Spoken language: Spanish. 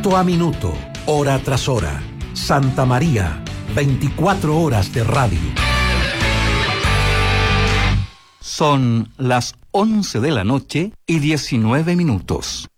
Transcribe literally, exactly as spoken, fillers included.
Minuto a minuto, hora tras hora. Santa María, veinticuatro horas de radio. Son las once de la noche y diecinueve minutos.